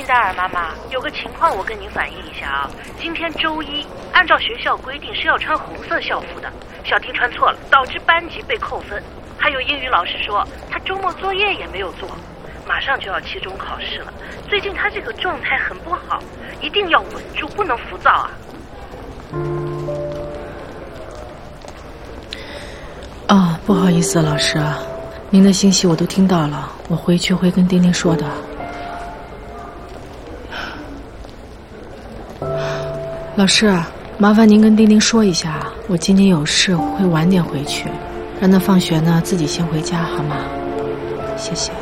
戴尔妈妈，有个情况我跟您反映一下啊。今天周一，按照学校规定是要穿红色校服的，小婷穿错了，导致班级被扣分。还有英语老师说，他周末作业也没有做。马上就要期中考试了，最近他这个状态很不好，一定要稳住，不能浮躁啊。 不好意思，老师，您的信息我都听到了，我回去会跟丁丁说的。老师，麻烦您跟丁丁说一下，我今天有事会晚点回去，让他放学呢自己先回家好吗？谢谢。